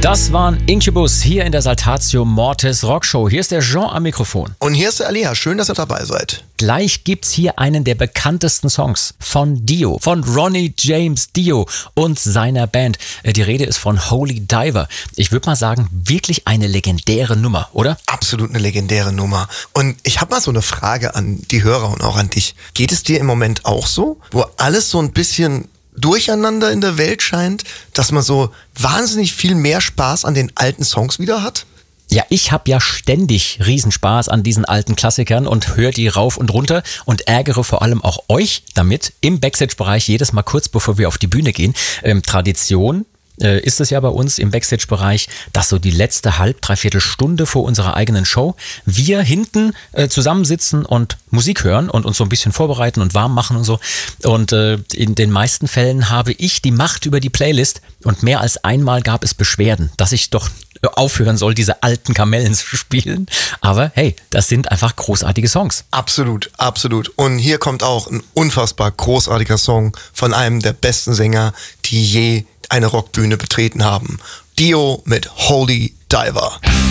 Das waren Incubus hier in der Saltatio Mortis Rockshow. Hier ist der Jean am Mikrofon. Und hier ist der Alea. Schön, dass ihr dabei seid. Gleich gibt's hier einen der bekanntesten Songs von Dio, von Ronnie James Dio und seiner Band. Die Rede ist von Holy Diver. Ich würde mal sagen, wirklich eine legendäre Nummer, oder? Absolut eine legendäre Nummer. Und ich habe mal so eine Frage an die Hörer und auch an dich. Geht es dir im Moment auch so, wo alles so ein bisschen durcheinander in der Welt scheint, dass man so wahnsinnig viel mehr Spaß an den alten Songs wieder hat? Ja, ich habe ja ständig Riesenspaß an diesen alten Klassikern und höre die rauf und runter und ärgere vor allem auch euch damit im Backstage-Bereich jedes Mal kurz, bevor wir auf die Bühne gehen. Tradition ist es ja bei uns im Backstage-Bereich, dass so die letzte dreiviertel Stunde vor unserer eigenen Show wir hinten zusammensitzen und Musik hören und uns so ein bisschen vorbereiten und warm machen und so. Und in den meisten Fällen habe ich die Macht über die Playlist und mehr als einmal gab es Beschwerden, dass ich doch aufhören soll, diese alten Kamellen zu spielen. Aber hey, das sind einfach großartige Songs. Absolut, absolut. Und hier kommt auch ein unfassbar großartiger Song von einem der besten Sänger, die je eine Rockbühne betreten haben. Dio mit Holy Diver.